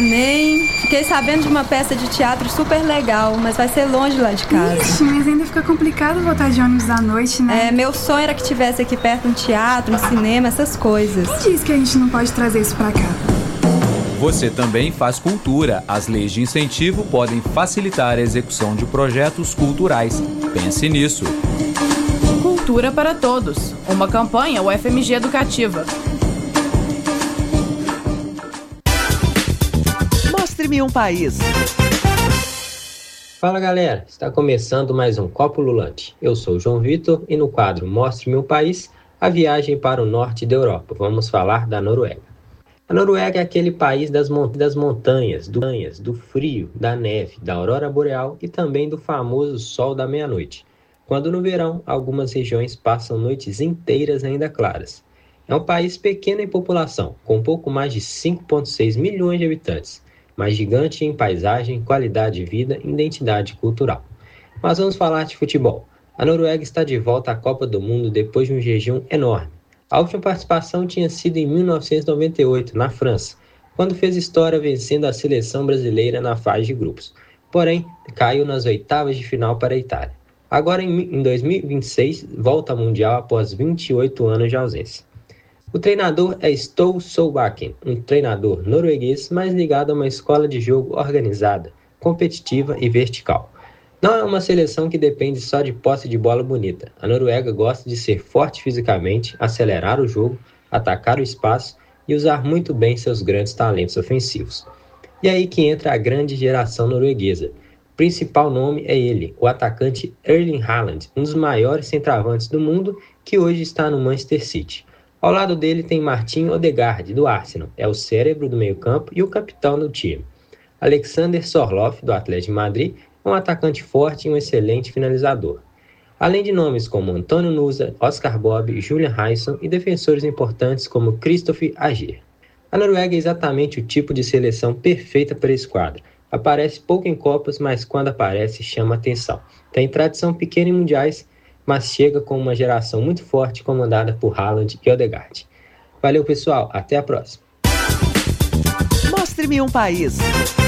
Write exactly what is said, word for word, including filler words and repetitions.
nem. Fiquei sabendo de uma peça de teatro super legal, mas vai ser longe lá de casa. Ixi, mas ainda fica complicado voltar de ônibus à noite, né? É, meu sonho era que tivesse aqui perto um teatro, um cinema, essas coisas. Quem disse que a gente não pode trazer isso pra cá? Você também faz cultura. As leis de incentivo podem facilitar a execução de projetos culturais. Pense nisso. Cultura para Todos, uma campanha U F M G Educativa. Mostre-me um país. Fala galera, está começando mais um Copo Lulante. Eu sou o João Vitor e no quadro Mostre-me um país, a viagem para o norte da Europa. Vamos falar da Noruega. A Noruega é aquele país das, mont- das montanhas, do, do frio, da neve, da aurora boreal e também do famoso sol da meia-noite. Quando no verão, algumas regiões passam noites inteiras ainda claras. É um país pequeno em população, com pouco mais de cinco vírgula seis milhões de habitantes, mas gigante em paisagem, qualidade de vida e identidade cultural. Mas vamos falar de futebol. A Noruega está de volta à Copa do Mundo depois de um jejum enorme. A última participação tinha sido em mil novecentos e noventa e oito, na França, quando fez história vencendo a seleção brasileira na fase de grupos. Porém, caiu nas oitavas de final para a Itália. Agora, em dois mil e vinte e seis, volta ao Mundial após vinte e oito anos de ausência. O treinador é Ståle Solbakken, um treinador norueguês mais ligado a uma escola de jogo organizada, competitiva e vertical. Não é uma seleção que depende só de posse de bola bonita. A Noruega gosta de ser forte fisicamente, acelerar o jogo, atacar o espaço e usar muito bem seus grandes talentos ofensivos. E aí que entra a grande geração norueguesa. O principal nome é ele, o atacante Erling Haaland, um dos maiores centroavantes do mundo que hoje está no Manchester City. Ao lado dele tem Martin Odegaard, do Arsenal, é o cérebro do meio-campo e o capitão do time. Alexander Sorloth, do Atlético de Madrid, é um atacante forte e um excelente finalizador. Além de nomes como Antônio Nusa, Oscar Bob, Julian Hayson e defensores importantes como Christopher Ajer. A Noruega é exatamente o tipo de seleção perfeita para esse quadro. Aparece pouco em Copas, mas quando aparece chama atenção. Tem tradição pequena em mundiais, mas chega com uma geração muito forte comandada por Haaland e Odegaard. Valeu pessoal, até a próxima. Mostre-me um país.